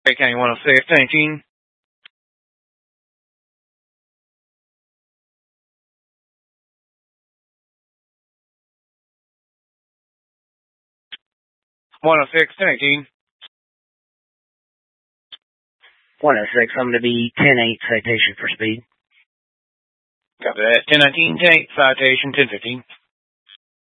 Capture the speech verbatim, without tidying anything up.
County one oh six, nineteen. one oh six, nineteen. one oh six, I'm going to be ten eight citation for speed. Copy that. ten nineteen, ten eight, citation, ten fifteen.